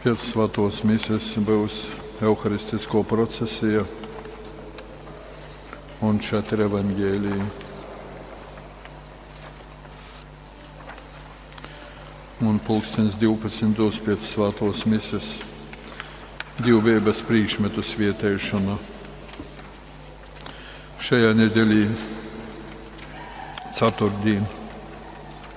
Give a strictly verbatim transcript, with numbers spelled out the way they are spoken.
Piecas svētos misijas būs euharistisko procesija un četri evaņģēliji. Un pulkstens divpadsmitos pēc svētos misijas divbības priekšmetu svietēšana. Šajā nedēļā ceturtdien